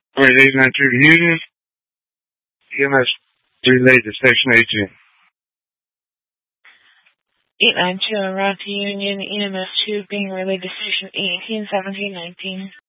Alright, 892 Union. EMS relayed to Station 18. 892 Route Union, EMS 2 being relayed to Station 18, 1719.